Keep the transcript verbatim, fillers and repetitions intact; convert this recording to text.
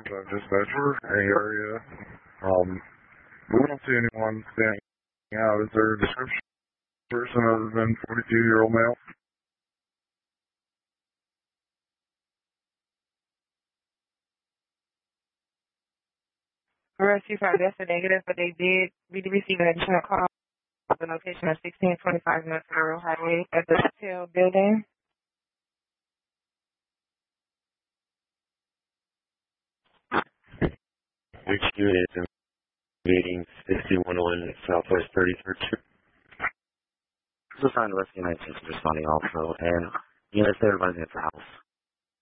uh, dispatcher in the area. Um, we don't see anyone standing out. Is there a description of a person other than forty-two-year-old male? Rescue found that's a negative, but they did we did receive an additional call at the location of sixteen twenty-five North Federal Highway at the hotel building. Which unit is meeting sixty-one oh one Southwest thirty-third Street? This is Rescue nineteen responding also, and units there running at the house.